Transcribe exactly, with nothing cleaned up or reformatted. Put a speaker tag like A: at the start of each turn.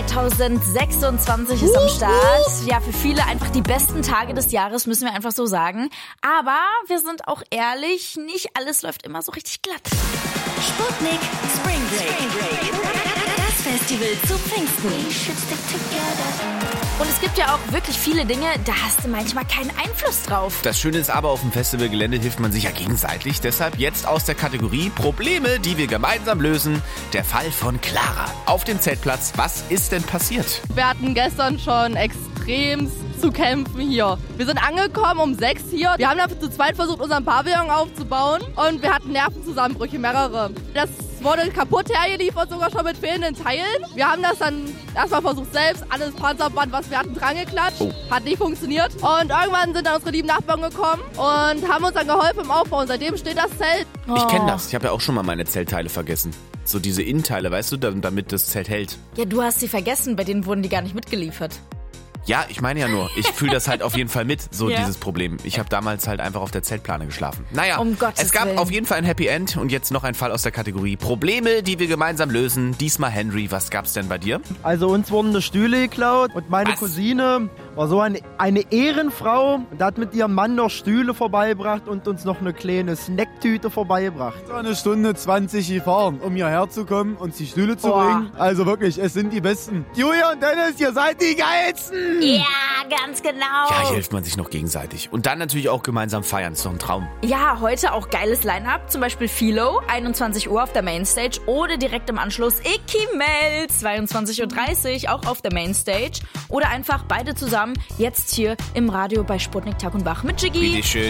A: zweitausendsechsundzwanzig ist am Start. Ja, für viele einfach die besten Tage des Jahres, müssen wir einfach so sagen. Aber wir sind auch ehrlich, nicht alles läuft immer so richtig glatt.
B: Sputnik Spring Break. Spring Break. Das Festival zu Pfingsten.
A: Und es gibt ja auch wirklich viele Dinge, da hast du manchmal keinen Einfluss drauf.
C: Das Schöne ist aber, auf dem Festivalgelände hilft man sich ja gegenseitig. Deshalb jetzt aus der Kategorie Probleme, die wir gemeinsam lösen, der Fall von Clara. Auf dem Zeltplatz, was ist denn passiert?
D: Wir hatten gestern schon extrem zu kämpfen hier. Wir sind angekommen um sechs hier. Wir haben dann zu zweit versucht, unseren Pavillon aufzubauen und wir hatten Nervenzusammenbrüche, mehrere. Das wurde kaputt hergeliefert, sogar schon mit fehlenden Teilen. Wir haben das dann erstmal versucht selbst, alles Panzerband, was wir hatten, dran geklatscht. Oh. Hat nicht funktioniert. Und irgendwann sind dann unsere lieben Nachbarn gekommen und haben uns dann geholfen im Aufbau. Und seitdem steht das Zelt.
A: Oh.
C: Ich kenne das. Ich habe ja auch schon mal meine Zeltteile vergessen. So diese Innenteile, weißt du, damit das Zelt hält.
A: Ja, du hast sie vergessen, bei denen wurden die gar nicht mitgeliefert.
C: Ja, ich meine ja nur, ich fühle das halt auf jeden Fall mit, so
A: ja.
C: dieses Problem. Ich habe damals halt einfach auf der Zeltplane geschlafen. Naja,
A: um Gottes
C: es gab
A: Willen.
C: auf jeden Fall ein Happy End und jetzt noch ein Fall aus der Kategorie Probleme, die wir gemeinsam lösen. Diesmal Henry, was gab's denn bei dir?
E: Also uns wurden die Stühle geklaut und meine
C: Was?
E: Cousine war so eine, eine Ehrenfrau und hat mit ihrem Mann noch Stühle vorbeigebracht und uns noch eine kleine Snacktüte vorbeigebracht.
F: So eine Stunde zwanzig gefahren, um hierher zu kommen und die Stühle zu
A: Boah.
F: bringen. Also wirklich, es sind die Besten. Julia und Dennis, ihr seid die Geilsten!
A: Ja, ganz genau.
C: Ja, hier hilft man sich noch gegenseitig. Und dann natürlich auch gemeinsam feiern, ist doch ein Traum.
A: Ja, heute auch geiles Line-Up, zum Beispiel Philo, einundzwanzig Uhr auf der Mainstage oder direkt im Anschluss Ikimel, zweiundzwanzig Uhr dreißig, auch auf der Mainstage. Oder einfach beide zusammen, jetzt hier im Radio bei Sputnik Tag und Wach mit Jiggy.
C: Bitte schön.